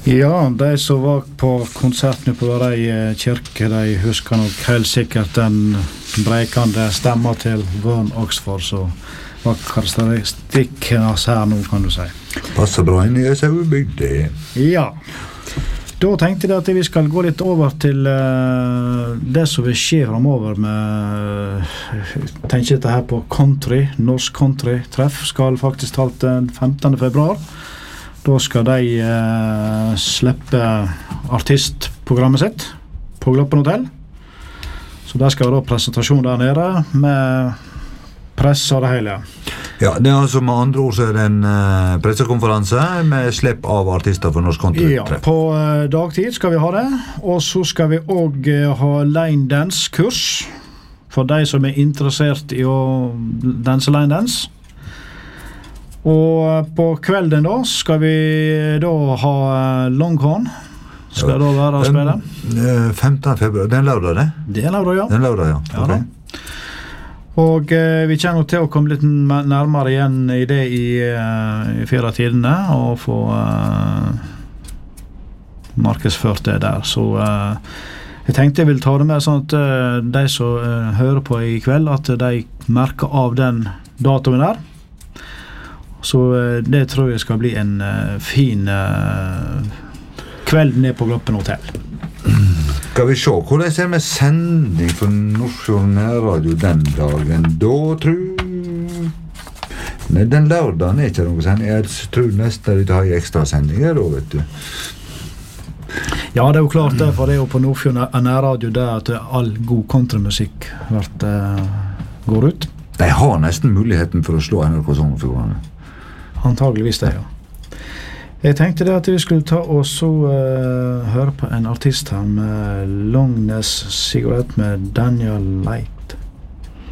Ja, de som var på konserten på Rei kirke, de husker nok helt sikkert den brekende stemma til Vern Oxford, så var karakteristikken hans her nå, kan du si. Passer bra inn i Sauebygd, det. Ja. Da tenkte jeg at vi skal gå litt over til det som vil skje fremover med, tenker dette her på country, norsk country-treff, skal faktisk talt den 15. februar. Da skal de slippe artistprogrammet sitt på Gloppen Hotel. Så der skal da presentasjon der nede med press og det hele. Ja, det altså med andre ord så det en pressekonferanse med slipp av artister for norsk country-treff. Ja, på dagtid skal vi ha det, og så skal vi også ha line dance-kurs for de som er interessert i å danse line dance. Og på kvelden da skal vi da ha Longhorn. Skal det da være å spille? 15. februar, det er en lørdag det? Det er en lørdag, ja. Det er en lørdag, ja. Ja, okay. Og vi kommer til å komme litt nærmere igjen i det i fire tidene og få markedsført det der. Så jeg tenkte jeg vil ta det med sånn at de som hører på i kveld, at de merker av den datoen der. Så det tror jeg skal bli en fin kveld ned på Gloppen Hotel. Skal vi se, hvordan er det med sending for Norsk Nærradio den dagen? Da tror... Nei, den lørdagen er ikke noe sending. Jeg tror nesten de har ekstra sendinger da, vet du. Ja, det er jo klart det, for det er jo på Nordfjord Nærradio der at all god countrymusikk går ut. De har nesten muligheten for å slå NRK Sognefjordane. Antageligvis det, ja. Jeg tenkte det at vi skulle ta og så høre på en artist her med Long Ness Cigarette med Daniel Light.